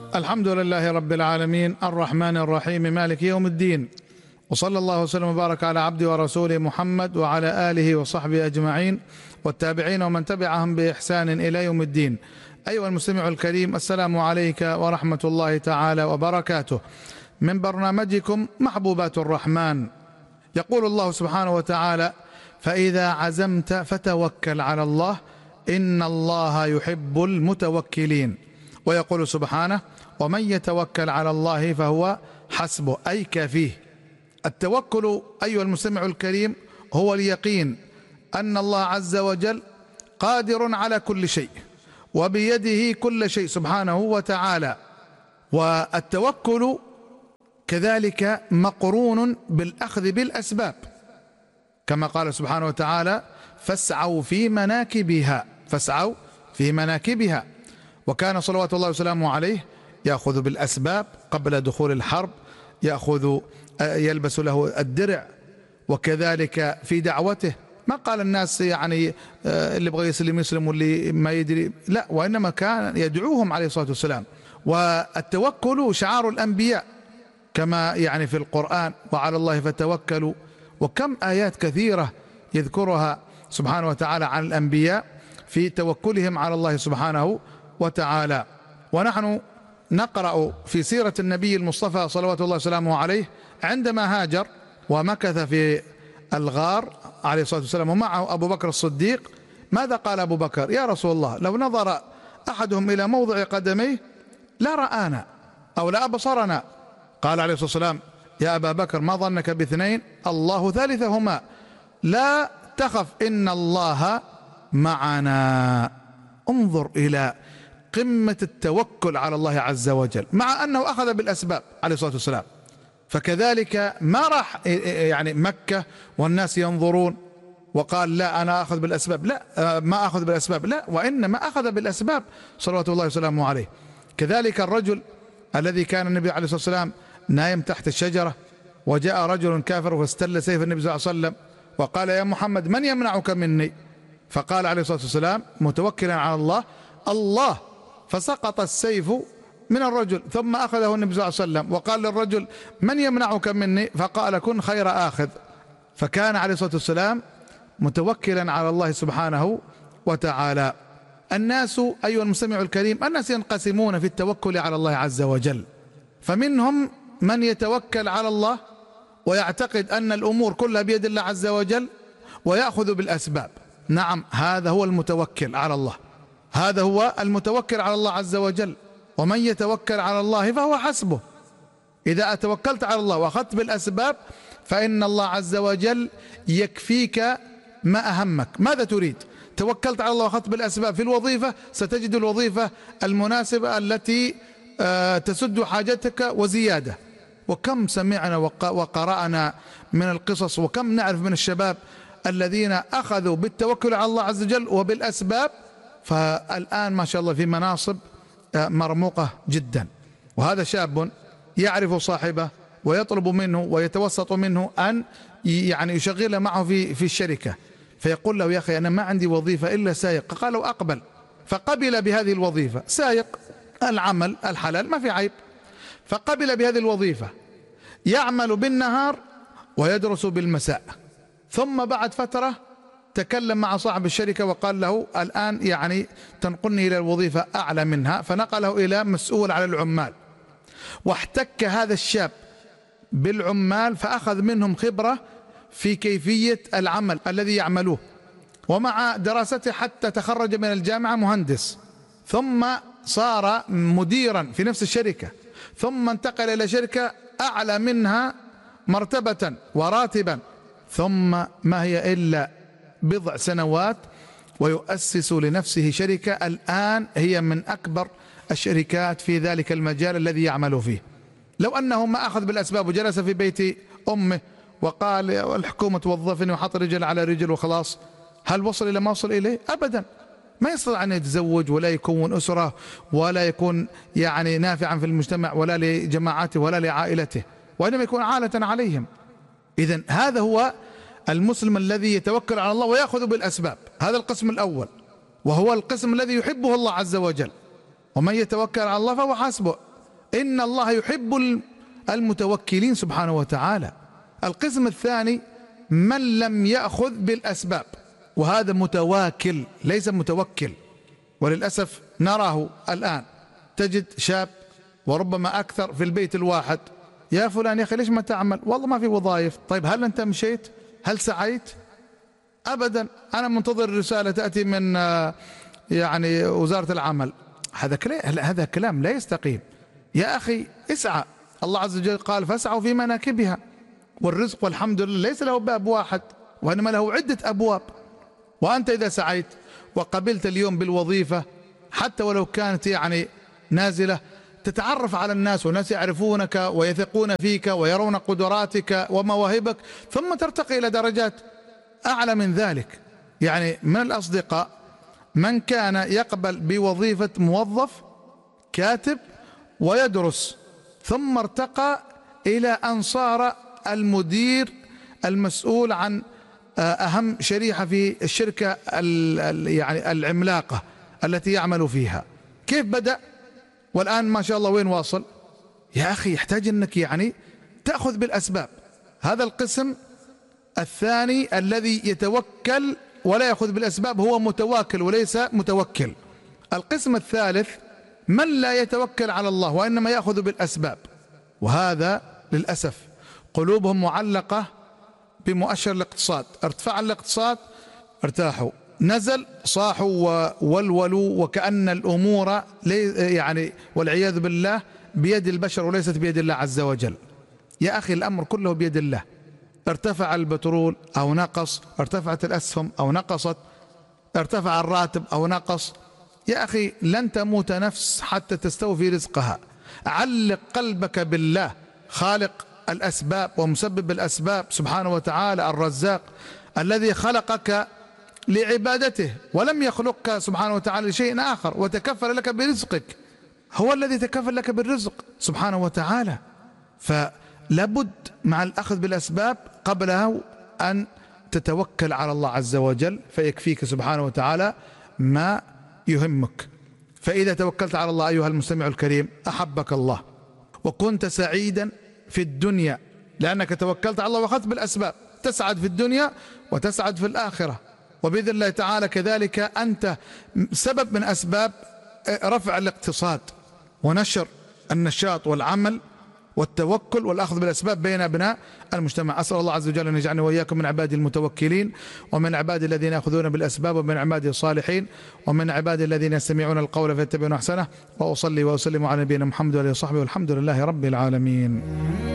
الحمد لله رب العالمين الرحمن الرحيم مالك يوم الدين، وصلى الله وسلم وبارك على عبده ورسوله محمد وعلى آله وصحبه أجمعين والتابعين ومن تبعهم بإحسان إلى يوم الدين. أيها المستمع الكريم، السلام عليك ورحمة الله تعالى وبركاته، من برنامجكم محبوبات الرحمن. يقول الله سبحانه وتعالى: فإذا عزمت فتوكل على الله إن الله يحب المتوكلين. ويقول سبحانه: ومن يتوكل على الله فهو حسبه، أي كافيه. التوكل أيها المستمع الكريم هو اليقين أن الله عز وجل قادر على كل شيء وبيده كل شيء سبحانه وتعالى. والتوكل كذلك مقرون بالأخذ بالأسباب، كما قال سبحانه وتعالى: فاسعوا في مناكبها، فاسعوا في مناكبها. وكان صلوات الله وسلامه عليه يأخذ بالأسباب قبل دخول الحرب، يلبس له الدرع، وكذلك في دعوته ما قال الناس يعني اللي يبغى يسلم يسلم واللي ما يدري، لا، وإنما كان يدعوهم عليه الصلاة والسلام. والتوكل شعار الأنبياء كما يعني في القرآن: وعلى الله فتوكلوا. وكم آيات كثيرة يذكرها سبحانه وتعالى عن الأنبياء في توكلهم على الله سبحانه وتعالى. ونحن نقرأ في سيرة النبي المصطفى صلوات الله وسلامه عليه عندما هاجر ومكث في الغار عليه الصلاة والسلام ومعه أبو بكر الصديق. ماذا قال أبو بكر؟ يا رسول الله، لو نظر أحدهم إلى موضع قدميه لا رآنا أو لا أبصرنا. قال عليه الصلاة والسلام: يا أبا بكر، ما ظنك باثنين الله ثالثهما، لا تخف إن الله معنا. انظر إلى قمة التوكل على الله عز وجل، مع أنه أخذ بالأسباب عليه الصلاة والسلام. فكذلك ما راح يعني مكة والناس ينظرون وقال: لا أنا أخذ بالأسباب، لا ما أخذ بالأسباب، لا، وإنما أخذ بالأسباب صلوات الله وسلامه عليه. كذلك الرجل الذي كان النبي عليه الصلاة والسلام نايم تحت الشجرة، وجاء رجل كافر واستل سيف النبي صلى الله عليه وسلم وقال: يا محمد، من يمنعك مني؟ فقال عليه الصلاة والسلام متوكلا على الله: الله. فسقط السيف من الرجل، ثم أخذه النبي صلى الله عليه وسلم وقال للرجل: من يمنعك مني؟ فقال: كن خير آخذ. فكان عليه الصلاة والسلام متوكلا على الله سبحانه وتعالى. الناس أيها المستمع الكريم، الناس ينقسمون في التوكل على الله عز وجل، فمنهم من يتوكل على الله ويعتقد أن الأمور كلها بيد الله عز وجل ويأخذ بالأسباب. نعم، هذا هو المتوكل على الله، هذا هو المتوكل على الله عز وجل. ومن يتوكل على الله فهو حسبه. إذا توكلت على الله وأخذت بالأسباب فإن الله عز وجل يكفيك ما أهمك. ماذا تريد؟ توكلت على الله وأخذت بالأسباب في الوظيفة، ستجد الوظيفة المناسبة التي تسد حاجتك وزيادة. وكم سمعنا وقرأنا من القصص، وكم نعرف من الشباب الذين أخذوا بالتوكل على الله عز وجل وبالأسباب، فالآن ما شاء الله في مناصب مرموقة جدا. وهذا شاب يعرف صاحبه ويطلب منه ويتوسط منه أن يعني يشغل معه في الشركة، فيقول له: يا أخي، أنا ما عندي وظيفة إلا سائق. قال له: أقبل. فقبل بهذه الوظيفة، سائق، العمل الحلال ما في عيب. فقبل بهذه الوظيفة، يعمل بالنهار ويدرس بالمساء. ثم بعد فترة تكلم مع صاحب الشركة وقال له: الآن يعني تنقلني إلى الوظيفة أعلى منها، فنقله إلى مسؤول على العمال. واحتك هذا الشاب بالعمال فأخذ منهم خبرة في كيفية العمل الذي يعملوه، ومع دراسته حتى تخرج من الجامعة مهندس، ثم صار مديرا في نفس الشركة، ثم انتقل إلى شركة أعلى منها مرتبة وراتبا، ثم ما هي إلا بضع سنوات ويؤسس لنفسه شركة الآن هي من أكبر الشركات في ذلك المجال الذي يعمل فيه. لو أنه ما أخذ بالأسباب وجلس في بيت أمه وقال: الحكومة توظفني وحط رجل على رجل وخلاص، هل وصل إلى ما وصل إليه؟ أبدا. ما يستطيع أن يتزوج ولا يكون أسرة ولا يكون يعني نافعا في المجتمع ولا لجماعته ولا لعائلته، وإنما يكون عالة عليهم. إذن هذا هو المسلم الذي يتوكل على الله ويأخذ بالأسباب، هذا القسم الأول، وهو القسم الذي يحبه الله عز وجل. ومن يتوكل على الله فهو حسبه. إن الله يحب المتوكلين سبحانه وتعالى. القسم الثاني من لم يأخذ بالأسباب، وهذا متواكل ليس متوكل. وللأسف نراه الآن، تجد شاب وربما أكثر في البيت الواحد: يا فلان يا أخي ليش ما تعمل؟ والله ما في وظائف. طيب هل أنت مشيت؟ هل سعيت؟ أبدا، أنا منتظر رسالة تأتي من يعني وزارة العمل. هذا كلام لا يستقيم. يا أخي اسعى، الله عز وجل قال فاسعوا في مناكبها. والرزق والحمد لله ليس له باب واحد، وإنما له عدة أبواب. وأنت إذا سعيت وقبلت اليوم بالوظيفة حتى ولو كانت يعني نازلة، تتعرف على الناس والناس يعرفونك ويثقون فيك ويرون قدراتك ومواهبك، ثم ترتقي إلى درجات أعلى من ذلك. يعني من الأصدقاء من كان يقبل بوظيفة موظف كاتب ويدرس، ثم ارتقى إلى أن صار المدير المسؤول عن أهم شريحة في الشركة يعني العملاقة التي يعمل فيها. كيف بدأ والآن ما شاء الله وين واصل؟ يا أخي يحتاج أنك يعني تأخذ بالأسباب. هذا القسم الثاني الذي يتوكل ولا يأخذ بالأسباب هو متواكل وليس متوكل. القسم الثالث من لا يتوكل على الله وإنما يأخذ بالأسباب، وهذا للأسف قلوبهم معلقة بمؤشر الاقتصاد. ارتفع الاقتصاد ارتاحوا، نزل صاحوا وولولوا، وكأن الأمور يعني والعياذ بالله بيد البشر وليست بيد الله عز وجل. يا أخي الأمر كله بيد الله. ارتفع البترول أو نقص، ارتفعت الأسهم أو نقصت، ارتفع الراتب أو نقص. يا أخي لن تموت نفس حتى تستوفي رزقها. علق قلبك بالله خالق الأسباب ومسبب الأسباب سبحانه وتعالى، الرزاق الذي خلقك لعبادته ولم يخلقك سبحانه وتعالى لشيء آخر، وتكفل لك برزقك. هو الذي تكفل لك بالرزق سبحانه وتعالى. فلابد مع الأخذ بالأسباب قبله أن تتوكل على الله عز وجل، فيكفيك سبحانه وتعالى ما يهمك. فإذا توكلت على الله أيها المستمع الكريم أحبك الله، وكنت سعيدا في الدنيا لأنك توكلت على الله وأخذت بالأسباب. تسعد في الدنيا وتسعد في الآخرة، وبإذن الله تعالى كذلك أنت سبب من أسباب رفع الاقتصاد ونشر النشاط والعمل والتوكل والأخذ بالأسباب بين أبناء المجتمع. أسأل الله عز وجل أن يجعلني وإياكم من عباده المتوكلين، ومن عباده الذين يأخذون بالأسباب، ومن عباده الصالحين، ومن عباده الذين يستمعون القول فيتبعون أحسنه. وأصلي وأسلم على نبينا محمد وعلى آله وصحبه، والحمد لله رب العالمين.